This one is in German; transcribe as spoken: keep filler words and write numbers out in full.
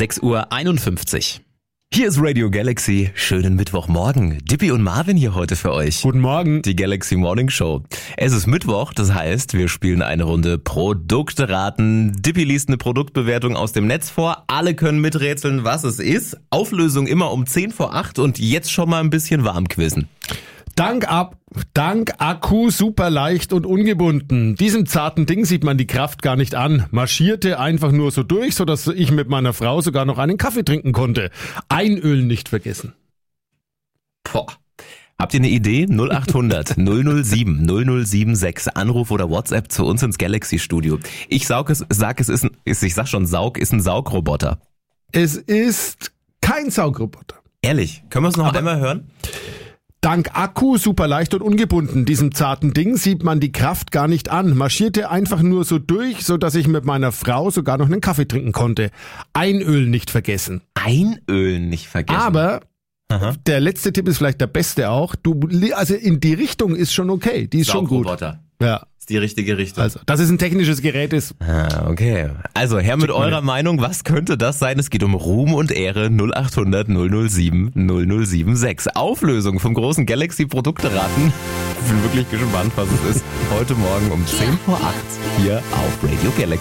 sechs Uhr einundfünfzig. Hier ist Radio Galaxy. Schönen Mittwochmorgen. Dippy und Marvin hier heute für euch. Guten Morgen. Die Galaxy Morning Show. Es ist Mittwoch, das heißt, wir spielen eine Runde Produkte raten. Dippy liest eine Produktbewertung aus dem Netz vor. Alle können miträtseln, was es ist. Auflösung immer um zehn vor acht und jetzt schon mal ein bisschen warm quizzen. Dank ab, dank Akku super leicht und ungebunden. Diesem zarten Ding sieht man die Kraft gar nicht an. Marschierte einfach nur so durch, sodass ich mit meiner Frau sogar noch einen Kaffee trinken konnte. Einölen nicht vergessen. Boah. Habt ihr eine Idee? null acht hundert null null sieben null null sieben sechs. Anruf oder WhatsApp zu uns ins Galaxy Studio. Ich saug es, sag es ist ein, ist, ich sag schon Saug, ist ein Saugroboter. Es ist kein Saugroboter. Ehrlich, können wir es noch Aber einmal hören? Dank Akku super leicht und ungebunden. Diesem zarten Ding sieht man die Kraft gar nicht an. Marschierte einfach nur so durch, sodass ich mit meiner Frau sogar noch einen Kaffee trinken konnte. Einölen nicht vergessen. Einölen nicht vergessen. Aber Aha. der letzte Tipp ist vielleicht der beste auch. Du, also in die Richtung ist schon okay. Die ist schon gut. Saugroboter. Ja. Ist die richtige Richtung. Also, dass es ein technisches Gerät ist. Ah, okay. Also, her mit eurer Meinung, was könnte das sein? Es geht um Ruhm und Ehre. null acht hundert null null sieben null null sieben sechs. Auflösung vom großen Galaxy Produkte raten. Ich bin wirklich gespannt, was es ist. Heute Morgen um zehn vor acht hier auf Radio Galaxy.